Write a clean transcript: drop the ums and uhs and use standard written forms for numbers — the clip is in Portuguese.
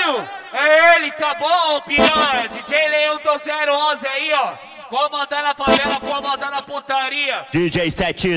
Caralho, é ele, tá bom, piranha? DJ Leão do 011 aí, ó. Comandando a favela, comandando a putaria. DJ 79